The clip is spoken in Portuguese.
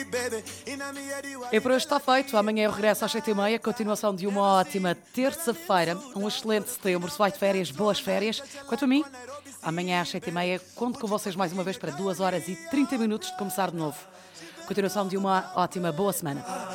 E por hoje está feito. Amanhã eu regresso às 7h30. Continuação de uma ótima terça-feira. Um excelente setembro. Se vai de férias, boas férias. Quanto a mim, amanhã às 7h30 conto com vocês mais uma vez para 2 horas e 30 minutos de começar de novo. Continuação de uma ótima boa semana.